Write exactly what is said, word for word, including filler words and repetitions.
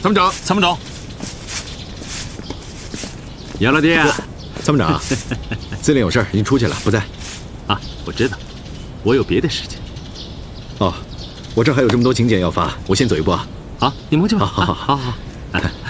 参谋长， 参谋长，杨老弟， 参谋长，司令有事儿，您出去了，不在。 啊，我知道，我有别的事情。 哦，我这还有这么多请柬要发，我先走一步啊。 好，你忙去吧。 好好好好好好。